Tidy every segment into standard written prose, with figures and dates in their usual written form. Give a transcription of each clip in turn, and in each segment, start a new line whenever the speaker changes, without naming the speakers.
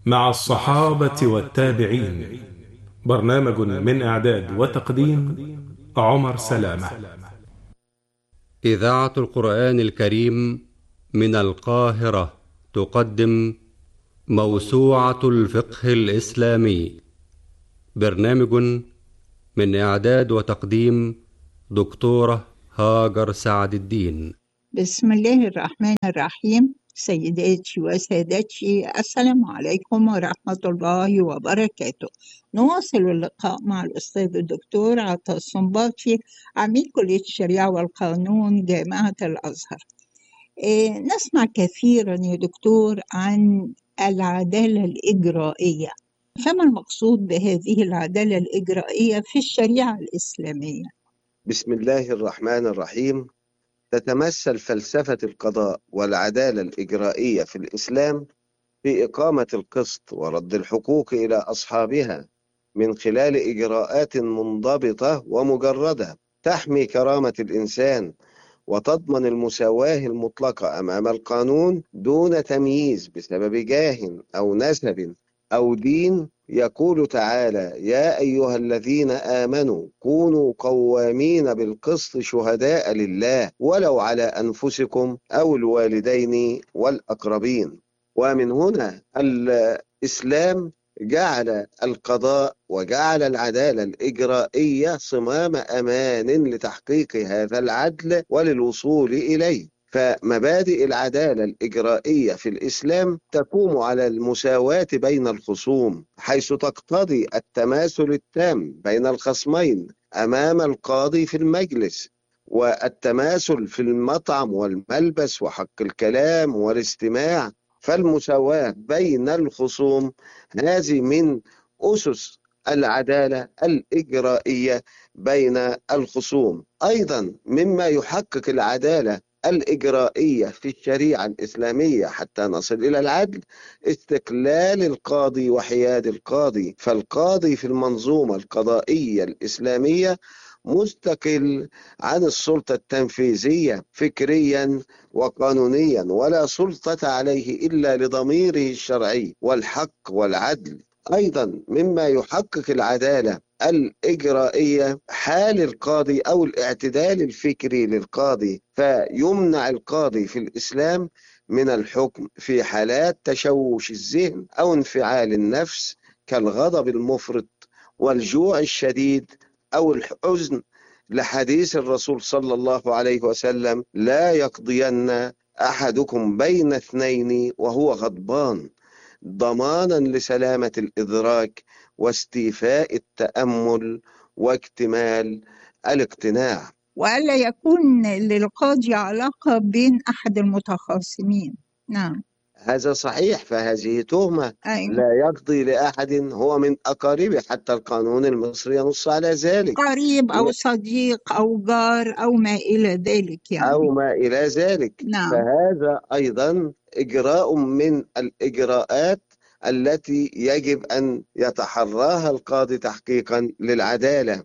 مع الصحابة والتابعين. برنامج من إعداد وتقديم عمر سلامة.
إذاعة القرآن الكريم من القاهرة تقدم موسوعة الفقه الإسلامي. برنامج من إعداد وتقديم دكتورة هاجر سعد الدين.
بسم الله الرحمن الرحيم. سيداتي وسادتي، السلام عليكم ورحمة الله وبركاته. نواصل اللقاء مع الأستاذ الدكتور عطا الصنباطي، عميد كلية الشريعة والقانون جامعة الأزهر. نسمع كثيرا يا دكتور عن العدالة الإجرائية، فما المقصود بهذه العدالة الإجرائية في الشريعة الإسلامية؟
بسم الله الرحمن الرحيم. تتمثل فلسفة القضاء والعدالة الإجرائية في الإسلام في إقامة القسط ورد الحقوق إلى أصحابها من خلال إجراءات منضبطة ومجردة تحمي كرامة الإنسان وتضمن المساواة المطلقة أمام القانون دون تمييز بسبب جاه أو نسب أو دين. يقول تعالى: يا أيها الذين آمنوا كونوا قوامين بالقسط شهداء لله ولو على أنفسكم أو الوالدين والأقربين. ومن هنا الإسلام جعل القضاء وجعل العدالة الإجرائية صمام أمان لتحقيق هذا العدل وللوصول إليه. فمبادئ العدالة الإجرائية في الإسلام تقوم على المساواة بين الخصوم، حيث تقتضي التماثل التام بين الخصمين أمام القاضي في المجلس، والتماثل في المطعم والملبس وحق الكلام والاستماع. فالمساواة بين الخصوم هذه من أسس العدالة الإجرائية بين الخصوم. أيضا مما يحقق العدالة الإجرائية في الشريعة الإسلامية حتى نصل إلى العدل استقلال القاضي وحياد القاضي. فالقاضي في المنظومة القضائية الإسلامية مستقل عن السلطة التنفيذية فكريا وقانونيا، ولا سلطة عليه إلا لضميره الشرعي والحق والعدل. أيضا مما يحقق العدالة الإجرائية حال القاضي أو الاعتدال الفكري للقاضي، فيمنع القاضي في الإسلام من الحكم في حالات تشوش الذهن أو انفعال النفس كالغضب المفرط والجوع الشديد أو الحزن، لحديث الرسول صلى الله عليه وسلم: لا يقضين أحدكم بين اثنين وهو غضبان، ضمانا لسلامة الإدراك واستيفاء التأمل واكتمال الاقتناع.
وألا يكون للقاضي علاقة بين أحد المتخاصمين. نعم،
هذا صحيح، فهذه تهمة.
أيوة.
لا يقضي لأحد هو من أقاربه، حتى القانون المصري ينص على ذلك،
قريب أو صديق أو جار أو ما إلى ذلك يعني.
أو ما إلى ذلك.
نعم.
فهذا أيضا إجراء من الإجراءات التي يجب أن يتحراها القاضي تحقيقا للعدالة.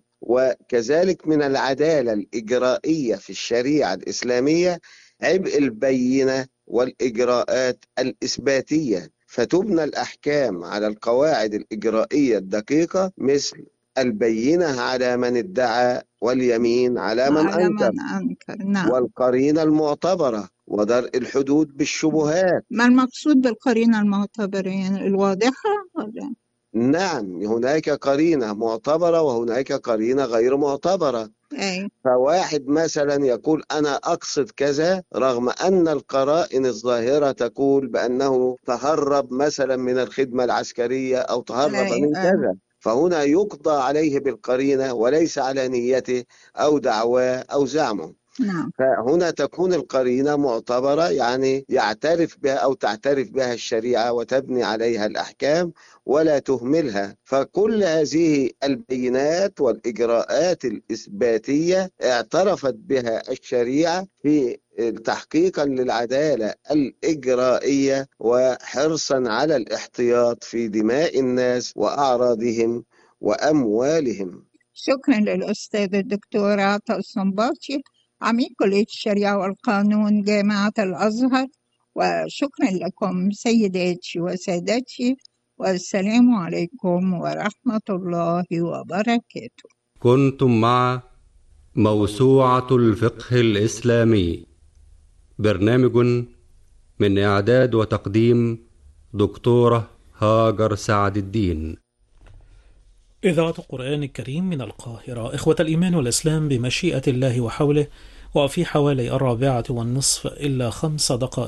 وكذلك من العدالة الإجرائية في الشريعة الإسلامية عبء البينة والإجراءات الإثباتية، فتبنى الأحكام على القواعد الإجرائية الدقيقة، مثل البينة على من ادعى واليمين على من
على
أنكر
من أنكر. نعم.
والقرينة المعتبرة ودرء الحدود بالشبهات.
ما المقصود بالقرينة المعتبرة؟ يعني الواضحة ولا؟
نعم، هناك قرينة معتبرة وهناك قرينة غير معتبرة.
أي.
فواحد مثلا يقول أنا أقصد كذا، رغم أن القرائن الظاهرة تقول بأنه تهرب مثلا من الخدمة العسكرية أو تهرب
أي.
من كذا، فهنا يقضى عليه بالقرينة وليس على نيته أو دعواه أو زعمه.
نعم.
فهنا تكون القرينة معتبرة، يعني يعترف بها أو تعترف بها الشريعة وتبني عليها الأحكام ولا تهملها. فكل هذه البينات والإجراءات الإثباتية اعترفت بها الشريعة في تحقيقا للعدالة الإجرائية وحرصا على الاحتياط في دماء الناس وأعراضهم وأموالهم.
شكرا للأستاذ الدكتور عطا الصنباطي، عميد كلية الشريعة والقانون جامعة الأزهر. وشكرا لكم سيداتي وسادتي، والسلام عليكم ورحمة الله وبركاته.
كنتم مع موسوعة الفقه الإسلامي، برنامج من إعداد وتقديم دكتورة هاجر سعد الدين.
إذاعة القرآن الكريم من القاهرة. إخوة الإيمان والإسلام، بمشيئة الله وحوله، وفي حوالي 4:30 إلا 5 دقائق